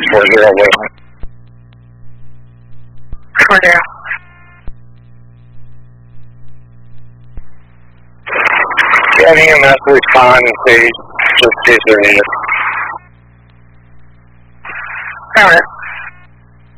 640 Whitman. Cordero. Get EMS to respond, please, just in case they're needed. Got it.